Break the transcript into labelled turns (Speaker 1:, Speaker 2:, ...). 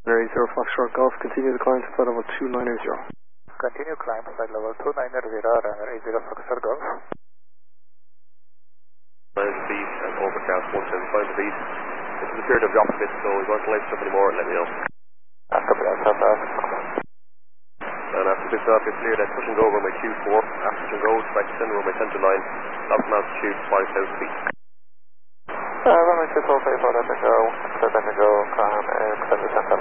Speaker 1: Mary 0 Foxtrot Golf, continue the climb to flight level 290.
Speaker 2: Continue climb flight level 290, runner 80 Foxtrot Golf.
Speaker 3: Speed and overcast 175 feet. This is a period of drop a bit, so if you want to lift up any more, let me know.
Speaker 2: Copy that, stop that.
Speaker 3: And after this off, you're cleared at touch and go runway 24. After touch and go, strike descend runway 10 to 9. Loft altitude 5,000 feet.
Speaker 2: Runway 24, 34, let me go, climb, extend descent.